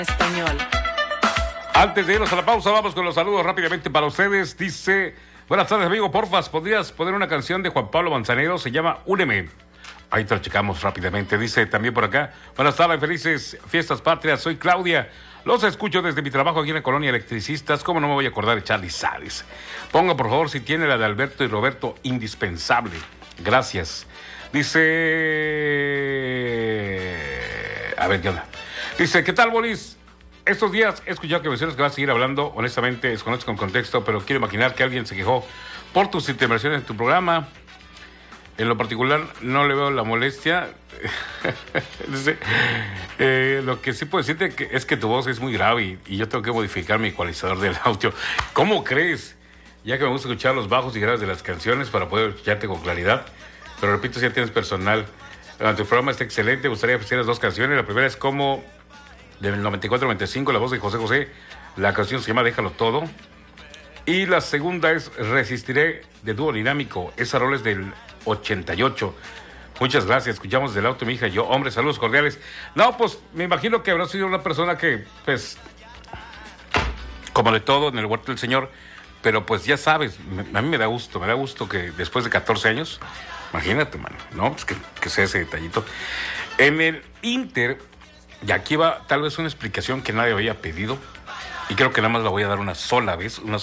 Español. Antes de irnos a la pausa, vamos con los saludos rápidamente para ustedes. Dice, buenas tardes, amigo, porfas, ¿podrías poner una canción de Juan Pablo Manzanero? Se llama Úneme. Ahí te lo checamos rápidamente. Dice también por acá, buenas tardes, felices fiestas patrias, soy Claudia. Los escucho desde mi trabajo aquí en la colonia Electricistas. ¿Cómo no me voy a acordar de Charly Sales? Ponga, por favor, si tiene la de Alberto y Roberto, indispensable. Gracias. Dice... A ver, ¿qué onda? Dice, ¿qué tal, Boris? Estos días he escuchado que mencionas que vas a seguir hablando. Honestamente, desconozco el contexto, pero quiero imaginar que alguien se quejó por tus intervenciones en tu programa. En lo particular, no le veo la molestia. Dice, lo que sí puedo decirte es que tu voz es muy grave y yo tengo que modificar mi ecualizador del audio. ¿Cómo crees? Ya que me gusta escuchar los bajos y graves de las canciones para poder escucharte con claridad. Pero repito, si ya tienes personal. Tu programa está excelente. Me gustaría que pusieras dos canciones. La primera es como del 94-95, la voz de José José. La canción se llama Déjalo Todo. Y la segunda es Resistiré, de Dúo Dinámico. Esa rola es del 88. Muchas gracias. Escuchamos del auto mi hija y yo. Hombre, saludos cordiales. No, pues me imagino que habrá sido una persona que, pues, como de todo en el huerto del Señor. Pero pues ya sabes, a mí me da gusto que después de 14 años, imagínate, mano, ¿no? Pues que sea ese detallito. En el Inter, y aquí va tal vez una explicación que nadie había pedido, y creo que nada más la voy a dar una sola vez, en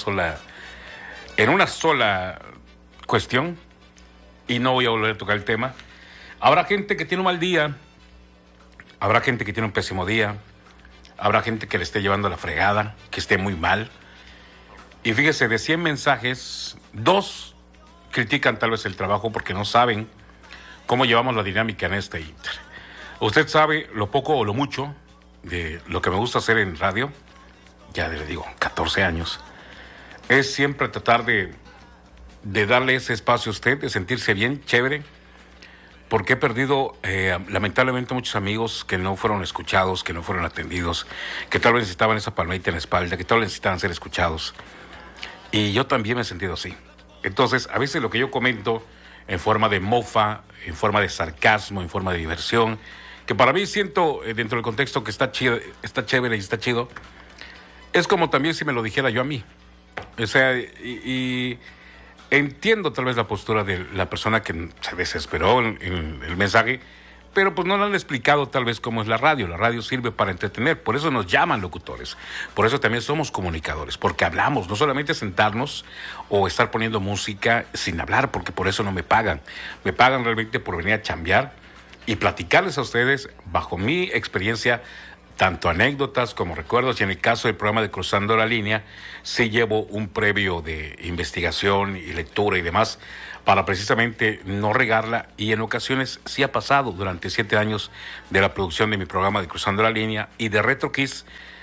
una sola cuestión, y no voy a volver a tocar el tema. Habrá gente que tiene un mal día, habrá gente que tiene un pésimo día, habrá gente que le esté llevando la fregada, que esté muy mal. Y fíjese, de 100 mensajes, 2 critican tal vez el trabajo porque no saben cómo llevamos la dinámica en este Inter. Usted sabe lo poco o lo mucho de lo que me gusta hacer en radio, ya le digo, 14 años, es siempre tratar de darle ese espacio a usted, de sentirse bien, chévere, porque he perdido lamentablemente muchos amigos que no fueron escuchados, que no fueron atendidos, que tal vez necesitaban esa palmadita en la espalda, que tal vez necesitaban ser escuchados. Y yo también me he sentido así. Entonces, a veces lo que yo comento en forma de mofa, en forma de sarcasmo, en forma de diversión, que para mí siento dentro del contexto que está chido, está chévere y está chido, es como también si me lo dijera yo a mí. O sea, y entiendo tal vez la postura de la persona que se desesperó en el mensaje, pero pues no le han explicado tal vez cómo es la radio. La radio sirve para entretener, por eso nos llaman locutores, por eso también somos comunicadores, porque hablamos, no solamente sentarnos o estar poniendo música sin hablar, porque por eso no me pagan. Me pagan realmente por venir a chambear y platicarles a ustedes bajo mi experiencia, tanto anécdotas como recuerdos, y en el caso del programa de Cruzando la Línea, sí llevo un previo de investigación y lectura y demás, para precisamente no regarla, y en ocasiones sí ha pasado durante 7 años de la producción de mi programa de Cruzando la Línea y de Retro Kiss.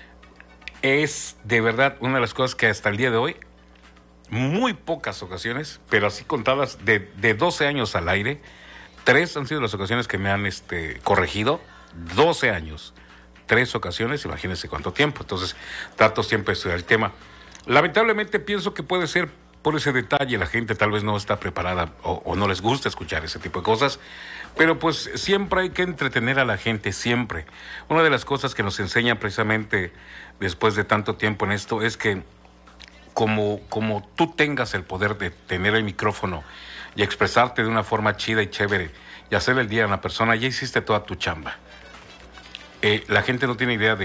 Es de verdad una de las cosas que hasta el día de hoy, muy pocas ocasiones, pero así contadas, de 12 años al aire, 3 han sido las ocasiones que me han corregido. 12 años, 3 ocasiones, imagínense cuánto tiempo. Entonces trato siempre de estudiar el tema. Lamentablemente pienso que puede ser por ese detalle, la gente tal vez no está preparada o no les gusta escuchar ese tipo de cosas, pero pues siempre hay que entretener a la gente, siempre. Una de las cosas que nos enseñan precisamente después de tanto tiempo en esto es que como tú tengas el poder de tener el micrófono y expresarte de una forma chida y chévere y hacer el día a una persona, ya hiciste toda tu chamba. La gente no tiene idea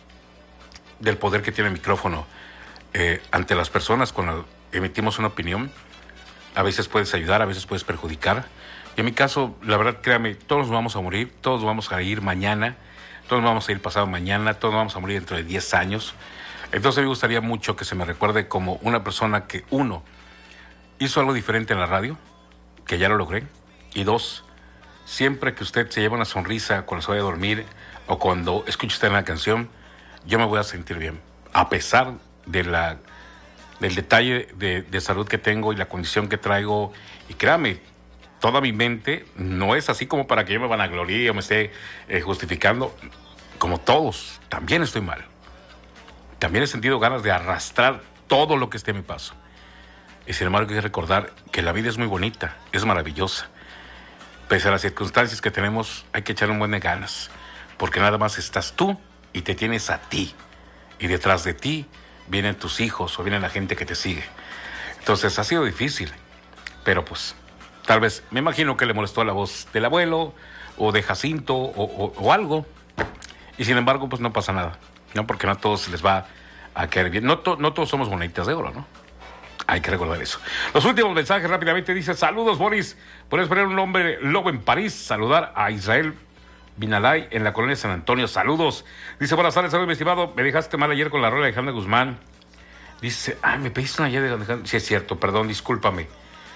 del poder que tiene el micrófono ante las personas cuando emitimos una opinión. A veces puedes ayudar, a veces puedes perjudicar. Y en mi caso, la verdad, créame, todos nos vamos a morir, todos vamos a ir mañana, todos vamos a ir pasado mañana, todos vamos a morir dentro de 10 años. Entonces me gustaría mucho que se me recuerde como una persona que, 1, hizo algo diferente en la radio, que ya lo logré, y 2, siempre que usted se lleva una sonrisa cuando se vaya a dormir o cuando escuche usted una canción, yo me voy a sentir bien, a pesar del detalle de salud que tengo y la condición que traigo. Y créame, toda mi mente no es así como para que yo me vanaglorie o me esté justificando. Como todos, también estoy mal. También he sentido ganas de arrastrar todo lo que esté a mi paso. Y sin embargo hay que recordar que la vida es muy bonita, es maravillosa. Pese a las circunstancias que tenemos, hay que echarle un buen de ganas, porque nada más estás tú y te tienes a ti. Y detrás de ti vienen tus hijos o viene la gente que te sigue. Entonces ha sido difícil, pero pues tal vez, me imagino que le molestó la voz del abuelo o de Jacinto o algo. Y sin embargo, pues no pasa nada, ¿no? Porque no a todos les va a caer bien. No todos somos moneditas de oro, ¿no? Hay que recordar eso. Los últimos mensajes rápidamente. Dice: saludos, Boris. Puedes poner un hombre lobo en París. Saludar a Israel Binalay en la colonia San Antonio. Saludos. Dice: buenas tardes, saludos, mi estimado. Me dejaste mal ayer con la rola de Alejandra Guzmán. Dice: me pediste una ayer de Alejandra. Sí, es cierto, perdón, discúlpame.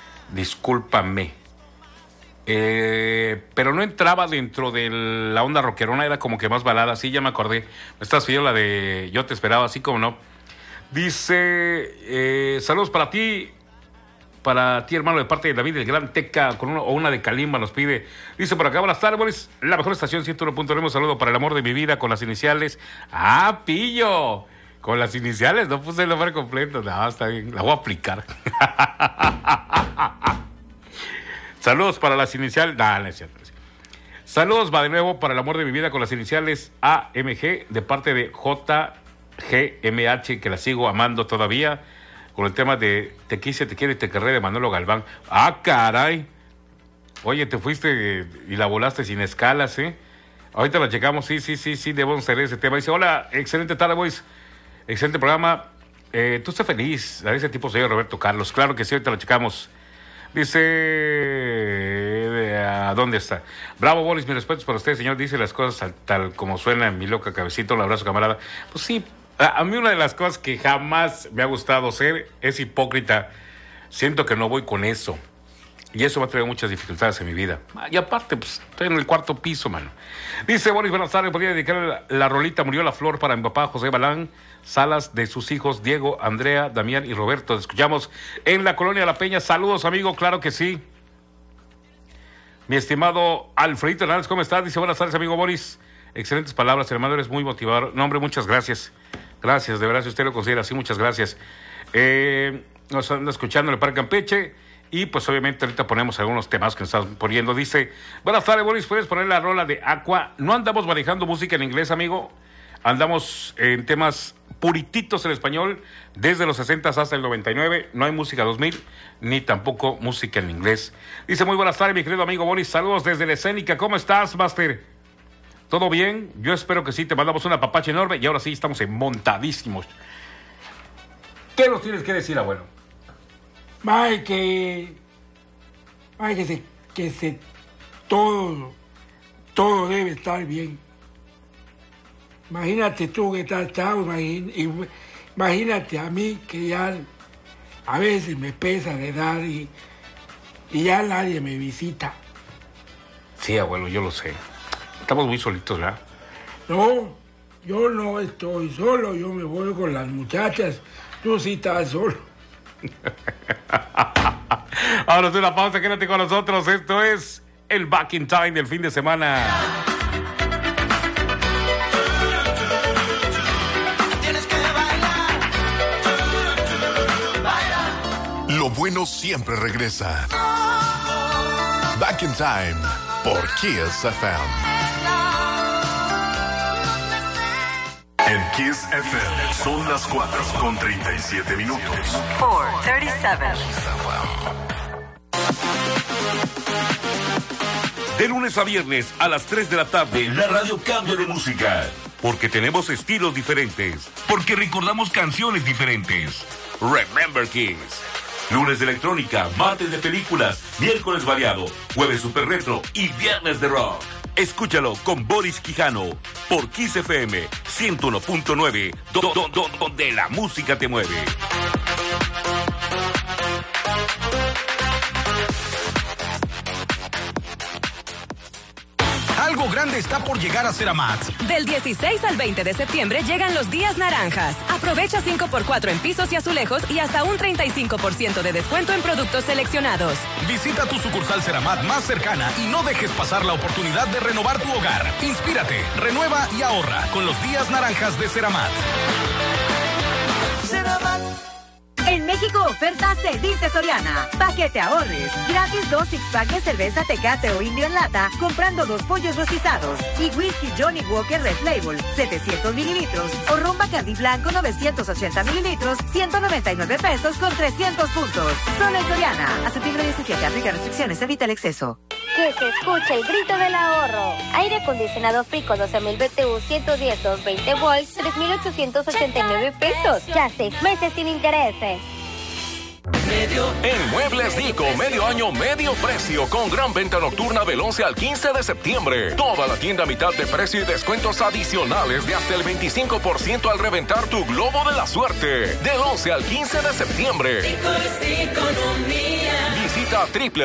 Pero no entraba dentro de la onda rockerona, era como que más balada. Sí, ya me acordé. Me estás pidiendo la de Yo te esperaba, así como no. Dice: saludos para ti, hermano, de parte de David, el Gran Teca, con una de Kalimba nos pide. Dice por acá: buenas tardes, Boris, la mejor estación 101.9. Un saludo para el amor de mi vida con las iniciales. Pillo, con las iniciales, no puse el nombre completo. No, está bien, la voy a aplicar. Saludos para las iniciales. No es cierto. Saludos, va de nuevo para el amor de mi vida con las iniciales AMG, de parte de JGMH, que la sigo amando todavía, con el tema de Te quise, te quiero y te querré, de Manolo Galván. Caray. Oye, te fuiste y la volaste sin escalas, ¿eh? Ahorita la checamos. Sí, debemos hacer ese tema. Dice: hola, excelente tarde, boys. Excelente programa. Tú estás feliz. A ese tipo se llama Roberto Carlos. Claro que sí, ahorita la checamos. Dice: ¿a dónde está? Bravo, Boris, mis respetos para usted, señor. Dice las cosas tal como suena en mi loca cabecita. Un abrazo, camarada. Pues sí, a mí una de las cosas que jamás me ha gustado ser es hipócrita. Siento que no voy con eso. Y eso me ha traído muchas dificultades en mi vida. Y aparte, pues, estoy en el 4º piso, mano. Dice: Boris, buenas tardes. Podría dedicarle la rolita Murió la Flor para mi papá, José Balán Salas, de sus hijos Diego, Andrea, Damián y Roberto. Te escuchamos en la Colonia La Peña. Saludos, amigo, claro que sí. Mi estimado Alfredito Hernández, ¿cómo estás? Dice: buenas tardes, amigo Boris. Excelentes palabras, hermano, eres muy motivador. No, hombre, muchas gracias. Gracias, de verdad, si usted lo considera así, muchas gracias. Nos anda escuchando en el Parque Campeche. Y pues obviamente ahorita ponemos algunos temas que nos están poniendo. Dice: buenas tardes, Boris, ¿puedes poner la rola de Aqua? No andamos manejando música en inglés, amigo. Andamos en temas purititos en español, desde los 60 hasta el 99. No hay música 2000, ni tampoco música en inglés. Dice: muy buenas tardes, mi querido amigo Boris. Saludos desde la escénica. ¿Cómo estás, Master? ¿Todo bien? Yo espero que sí. Te mandamos una papacha enorme. Y ahora sí, estamos montadísimos. ¿Qué nos tienes que decir, abuelo? Todo debe estar bien. Imagínate tú que estás chavo, imagínate a mí que ya a veces me pesa de edad y ya nadie me visita. Sí, abuelo, yo lo sé. Estamos muy solitos, ¿verdad? No, yo no estoy solo, yo me voy con las muchachas. Tú sí estás solo. Ahora es una pausa, quédate con nosotros. Esto es el Back in Time del fin de semana. Lo bueno siempre regresa. Back in Time por Kiss FM. En Kiss FM son las 4:37. 4:37. De lunes a viernes a las 3 de la tarde, la radio cambia de música. Porque tenemos estilos diferentes. Porque recordamos canciones diferentes. Remember Kiss. Lunes de electrónica, martes de películas, miércoles variado, jueves super retro y viernes de rock. Escúchalo con Boris Quijano por Kiss FM 101.9, donde la música te mueve. Algo grande está por llegar a Ceramat. Del 16 al 20 de septiembre llegan los días naranjas. Aprovecha 5x4 en pisos y azulejos y hasta un 35% de descuento en productos seleccionados. Visita tu sucursal Ceramat más cercana y no dejes pasar la oportunidad de renovar tu hogar. Inspírate, renueva y ahorra con los días naranjas de Ceramat. Ceramat. En México oferta se dice Soriana. Paquete ahorres. Gratis 2 six-pack de cerveza Tecate o Indio en lata comprando 2 pollos rostizados. Y whisky Johnny Walker Red Label 700 mililitros. O ron Bacardí Blanco 980 mililitros 199 pesos con 300 puntos. Solo en Soriana. A septiembre 17. Aplica restricciones. Evita el exceso. Que se escuche el grito del ahorro. Aire acondicionado Frico 12.000 BTU 110 220 volts 3.889 pesos. Ya 6 meses sin intereses. En Muebles Dico, medio año, medio precio, con gran venta nocturna del 11 al 15 de septiembre. Toda la tienda a mitad de precio y descuentos adicionales de hasta el 25% al reventar tu globo de la suerte. Del 11 al 15 de septiembre. Visita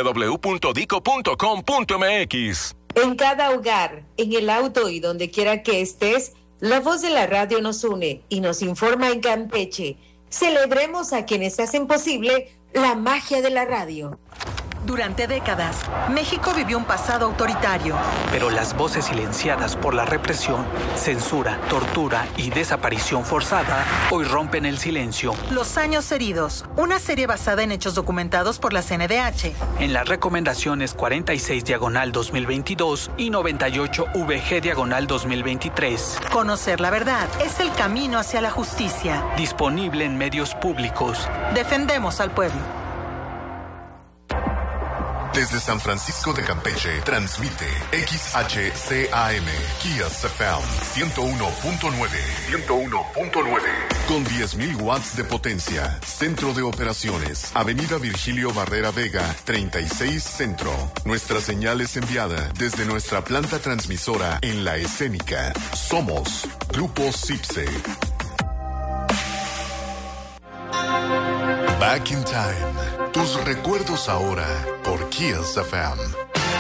www.dico.com.mx. En cada hogar, en el auto y donde quiera que estés, la voz de la radio nos une y nos informa en Campeche. Celebremos a quienes hacen posible la magia de la radio. Durante décadas, México vivió un pasado autoritario. Pero las voces silenciadas por la represión, censura, tortura y desaparición forzada hoy rompen el silencio. Los años heridos, una serie basada en hechos documentados por la CNDH. En las recomendaciones 46/2022 y 98/VG/2023. Conocer la verdad es el camino hacia la justicia. Disponible en medios públicos. Defendemos al pueblo. Desde San Francisco de Campeche, transmite XHCAM, Kiss FM 101.9. Con 10.000 watts de potencia. Centro de operaciones. Avenida Virgilio Barrera Vega, 36 Centro. Nuestra señal es enviada desde nuestra planta transmisora en La Escénica. Somos Grupo Cipse. Back in Time. Tus recuerdos ahora por Kiss FM.